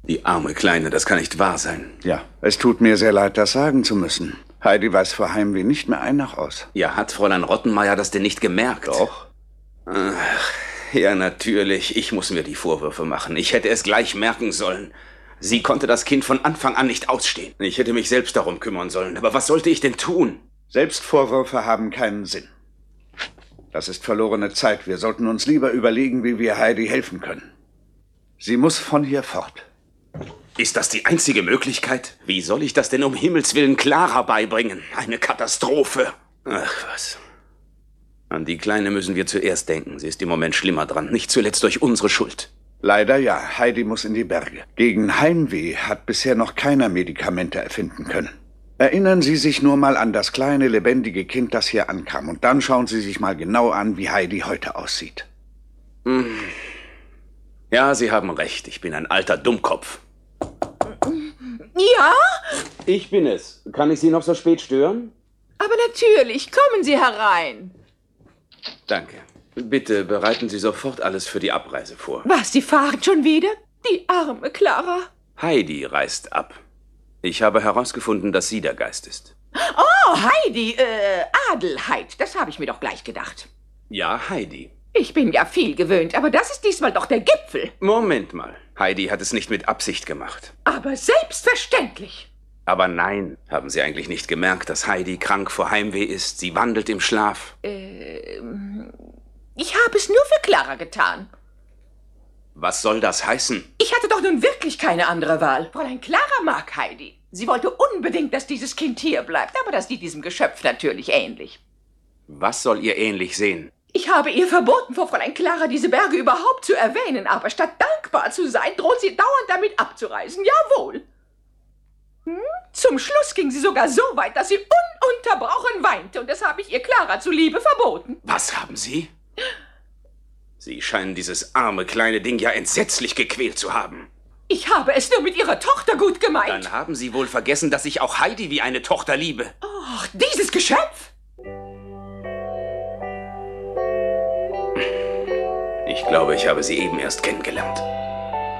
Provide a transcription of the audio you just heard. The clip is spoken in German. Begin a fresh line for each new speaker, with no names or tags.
Die arme Kleine, das kann nicht wahr sein.
Ja, es tut mir sehr leid, das sagen zu müssen. Heidi weiß vor Heimweh nicht mehr ein noch aus.
Ja, hat Fräulein Rottenmeier das denn nicht gemerkt?
Doch.
Ach, ja, natürlich. Ich muss mir die Vorwürfe machen. Ich hätte es gleich merken sollen. Sie konnte das Kind von Anfang an nicht ausstehen. Ich hätte mich selbst darum kümmern sollen. Aber was sollte ich denn tun?
Selbstvorwürfe haben keinen Sinn. Das ist verlorene Zeit. Wir sollten uns lieber überlegen, wie wir Heidi helfen können. Sie muss von hier fort.
Ist das die einzige Möglichkeit? Wie soll ich das denn um Himmels Willen Clara beibringen? Eine Katastrophe. Ach was. An die Kleine müssen wir zuerst denken. Sie ist im Moment schlimmer dran. Nicht zuletzt durch unsere Schuld.
Leider ja. Heidi muss in die Berge. Gegen Heimweh hat bisher noch keiner Medikamente erfinden können. Erinnern Sie sich nur mal an das kleine, lebendige Kind, das hier ankam. Und dann schauen Sie sich mal genau an, wie Heidi heute aussieht.
Ja, Sie haben recht. Ich bin ein alter Dummkopf.
Ja?
Ich bin es. Kann ich Sie noch so spät stören?
Aber natürlich, kommen Sie herein.
Danke. Bitte bereiten Sie sofort alles für die Abreise vor.
Was, Sie fahren schon wieder? Die arme Clara.
Heidi reist ab. Ich habe herausgefunden, dass sie der Geist ist.
Oh, Heidi, Adelheid, das habe ich mir doch gleich gedacht.
Ja, Heidi.
Ich bin ja viel gewöhnt, aber das ist diesmal doch der Gipfel.
Moment mal. Heidi hat es nicht mit Absicht gemacht.
Aber selbstverständlich.
Aber nein, haben Sie eigentlich nicht gemerkt, dass Heidi krank vor Heimweh ist? Sie wandelt im Schlaf.
Ich habe es nur für Clara getan.
Was soll das heißen?
Ich hatte doch nun wirklich keine andere Wahl. Fräulein Clara mag Heidi. Sie wollte unbedingt, dass dieses Kind hier bleibt, aber das sieht diesem Geschöpf natürlich ähnlich.
Was soll ihr ähnlich sehen?
Ich habe ihr verboten, vor Fräulein Clara diese Berge überhaupt zu erwähnen, aber statt dankbar zu sein, droht sie dauernd damit abzureisen. Jawohl. Zum Schluss ging sie sogar so weit, dass sie ununterbrochen weinte, und das habe ich ihr Clara zuliebe verboten.
Was haben Sie? Sie scheinen dieses arme kleine Ding ja entsetzlich gequält zu haben.
Ich habe es nur mit ihrer Tochter gut gemeint.
Dann haben Sie wohl vergessen, dass ich auch Heidi wie eine Tochter liebe.
Ach, dieses Geschöpf!
Ich glaube, ich habe sie eben erst kennengelernt.